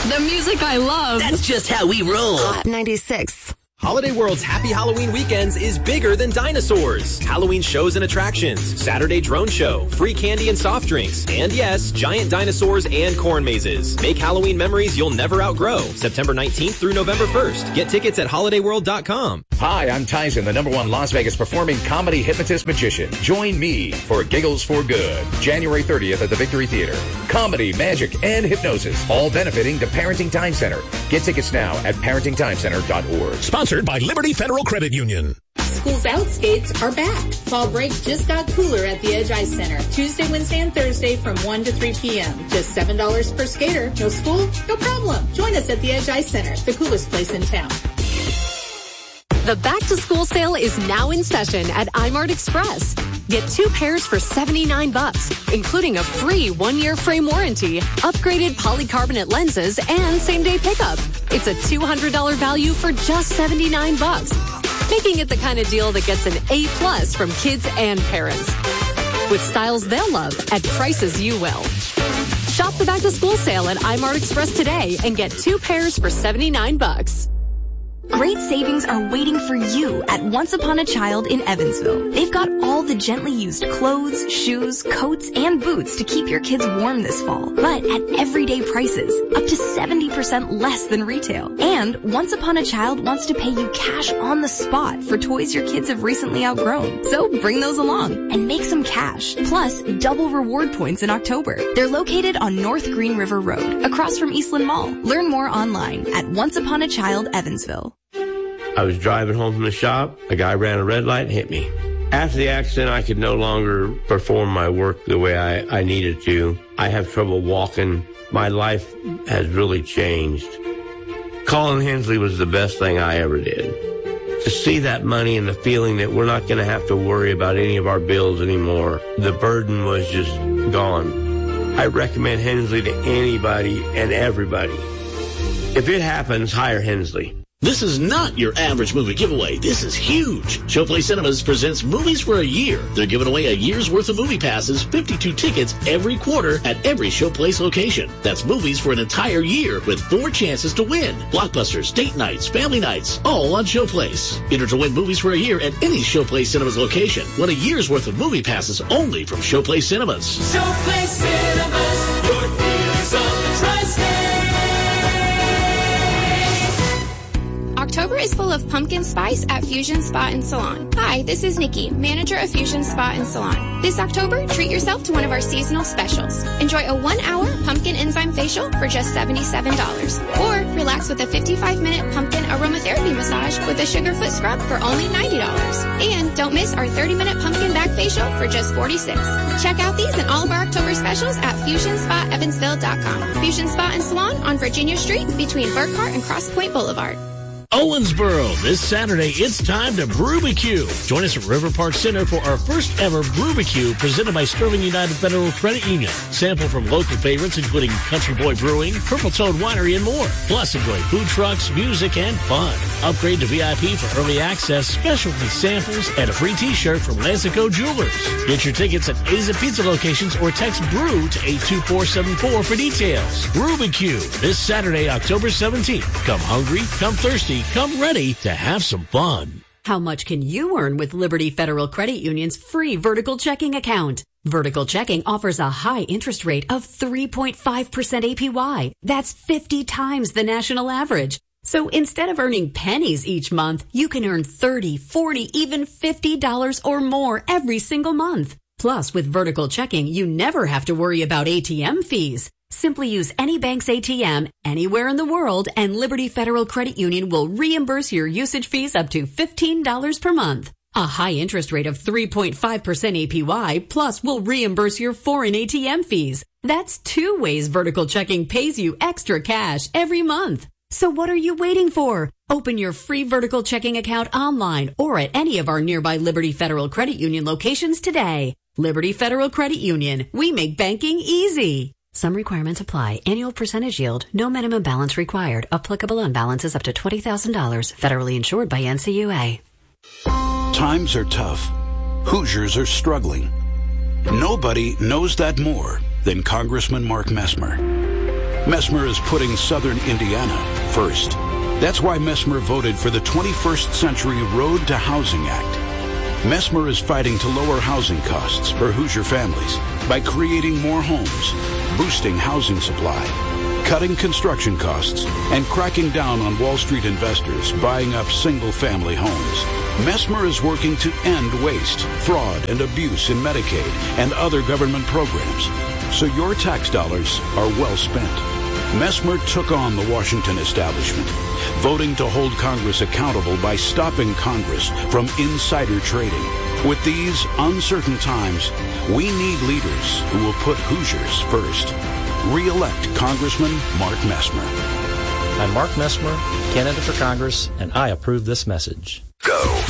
The music I love. That's just how we roll. Hot 96. Holiday World's Happy Halloween Weekends is bigger than dinosaurs. Halloween shows and attractions, Saturday drone show, free candy and soft drinks, and yes, giant dinosaurs and corn mazes. Make Halloween memories you'll never outgrow. September 19th through November 1st. Get tickets at holidayworld.com. Hi, I'm Tyson, the #1 Las Vegas performing comedy hypnotist magician. Join me for Giggles for Good, January 30th at the Victory Theater. Comedy, magic, and hypnosis, all benefiting the Parenting Time Center. Get tickets now at parentingtimecenter.org. Sponsored by Liberty Federal Credit Union. Schools Out skates are back. Fall break just got cooler at the Edge Ice Center. Tuesday, Wednesday, and Thursday from 1 to 3 p.m. Just $7 per skater. No school? No problem. Join us at the Edge Ice Center, the coolest place in town. The back-to-school sale is now in session at iMart Express. Get 2 pairs for $79, including a free 1-year frame warranty, upgraded polycarbonate lenses, and same-day pickup. It's a $200 value for just $79, making it the kind of deal that gets an A+ from kids and parents. With styles they'll love at prices you will. Shop the back-to-school sale at iMart Express today and get 2 pairs for $79. Great savings are waiting for you at Once Upon a Child in Evansville. They've got all the gently used clothes, shoes, coats, and boots to keep your kids warm this fall, but at everyday prices, up to 70% less than retail. And Once Upon a Child wants to pay you cash on the spot for toys your kids have recently outgrown. So bring those along and make some cash, plus double reward points in October. They're located on North Green River Road, across from Eastland Mall. Learn more online at Once Upon a Child Evansville. I was driving home from the shop. A guy ran a red light and hit me. After the accident, I could no longer perform my work the way I needed to. I have trouble walking. My life has really changed. Calling Hensley was the best thing I ever did. To see that money and the feeling that we're not going to have to worry about any of our bills anymore, the burden was just gone. I recommend Hensley to anybody and everybody. If it happens, hire Hensley. This is not your average movie giveaway. This is huge. Showplay Cinemas presents Movies for a Year. They're giving away a year's worth of movie passes, 52 tickets every quarter at every Showplace location. That's movies for an entire year with 4 chances to win. Blockbusters, date nights, family nights, all on Showplace. Enter to win Movies for a Year at any Showplace Cinemas location. Win a year's worth of movie passes only from Showplace Cinemas. Showplace Cinemas, your theaters on the Tri-State. October is full of pumpkin spice at Fusion Spa and Salon. Hi, this is Nikki, manager of Fusion Spa and Salon. This October, treat yourself to one of our seasonal specials. Enjoy a 1-hour pumpkin enzyme facial for just $77. Or relax with a 55-minute pumpkin aromatherapy massage with a sugar foot scrub for only $90. And don't miss our 30-minute pumpkin back facial for just $46. Check out these and all of our October specials at FusionSpaEvansville.com. Fusion Spa and Salon on Virginia Street between Burkhart and Cross Point Boulevard. Owensboro, this Saturday, it's time to Brewbecue. Join us at River Park Center for our first ever Brewbecue presented by Sterling United Federal Credit Union. Sample from local favorites including Country Boy Brewing, Purple Toad Winery, and more. Plus, enjoy food trucks, music, and fun. Upgrade to VIP for early access, specialty samples, and a free t-shirt from Lansico Jewelers. Get your tickets at A's and Pizza locations or text BREW to 82474 for details. Brewbecue, this Saturday, October 17th. Come hungry, come thirsty, come ready to have some fun. How much can you earn with Liberty Federal Credit Union's free vertical checking account? Vertical checking offers a high interest rate of 3.5% APY. That's 50 times the national average. So instead of earning pennies each month, you can earn $30, $40, even $50 or more every single month. Plus, with vertical checking, you never have to worry about ATM fees. Simply use any bank's ATM anywhere in the world, and Liberty Federal Credit Union will reimburse your usage fees up to $15 per month. A high interest rate of 3.5% APY, plus will reimburse your foreign ATM fees. That's 2 ways vertical checking pays you extra cash every month. So what are you waiting for? Open your free vertical checking account online or at any of our nearby Liberty Federal Credit Union locations today. Liberty Federal Credit Union. We make banking easy. Some requirements apply. Annual percentage yield. No minimum balance required. Applicable on balances up to $20,000. Federally insured by NCUA. Times are tough. Hoosiers are struggling. Nobody knows that more than Congressman Mark Messmer. Messmer is putting Southern Indiana first. That's why Messmer voted for the 21st Century Road to Housing Act. Messmer is fighting to lower housing costs for Hoosier families by creating more homes, boosting housing supply, cutting construction costs, and cracking down on Wall Street investors buying up single-family homes. Messmer is working to end waste, fraud, and abuse in Medicaid and other government programs, so your tax dollars are well spent. Messmer took on the Washington establishment, voting to hold Congress accountable by stopping Congress from insider trading. With these uncertain times, we need leaders who will put Hoosiers first. Re-elect Congressman Mark Messmer. I'm Mark Messmer, candidate for Congress, and I approve this message. Go.